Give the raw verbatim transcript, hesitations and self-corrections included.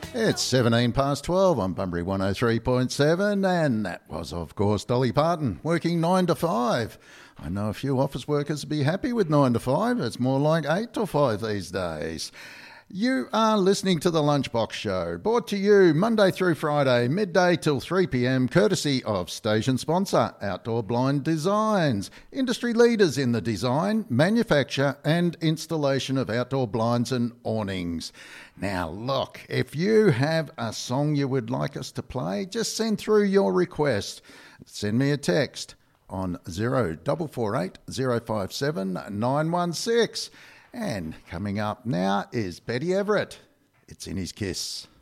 It's seventeen past twelve on Bunbury one oh three point seven, and that was, of course, Dolly Parton, working nine to five. I know a few office workers would be happy with nine to five. It's more like eight to five these days. You are listening to The Lunchbox Show, brought to you Monday through Friday, midday till three p m, courtesy of station sponsor Outdoor Blind Designs, industry leaders in the design, manufacture and installation of outdoor blinds and awnings. Now look, if you have a song you would like us to play, just send through your request. Send me a text on zero four four eight, zero five seven, nine one six. And coming up now is Betty Everett. It's in his kiss.